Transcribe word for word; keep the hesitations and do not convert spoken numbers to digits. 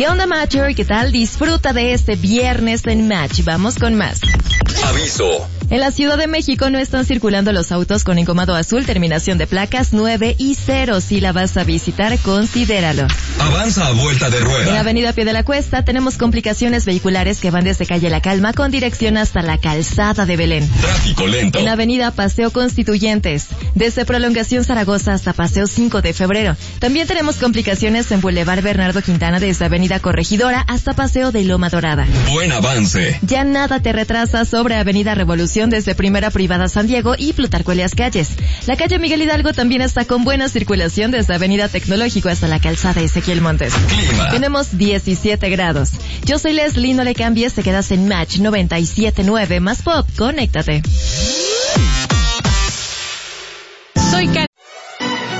¿Qué onda, Matcher? ¿Qué tal? Disfruta de este viernes en Match. Vamos con más. Aviso. En la Ciudad de México no están circulando los autos con encomado azul, terminación de placas nueve y cero. Si la vas a visitar, considéralo. Avanza a vuelta de rueda. En la avenida Pie de la Cuesta tenemos complicaciones vehiculares que van desde calle La Calma con dirección hasta la calzada de Belén. Tráfico lento. En la avenida Paseo Constituyentes, desde Prolongación Zaragoza hasta Paseo cinco de febrero. También tenemos complicaciones en Boulevard Bernardo Quintana desde avenida Corregidora hasta Paseo de Loma Dorada. Buen avance. Ya nada te retrasa sobre avenida Revolución desde Primera Privada San Diego y Plutarco Elías Calles. La calle Miguel Hidalgo también está con buena circulación desde avenida Tecnológico hasta la calzada Ezequiel Montes. Clima. Tenemos diecisiete grados. Yo soy Leslie, no le cambies, te quedas en Match noventa y siete nueve más pop. Conéctate. Soy Karen.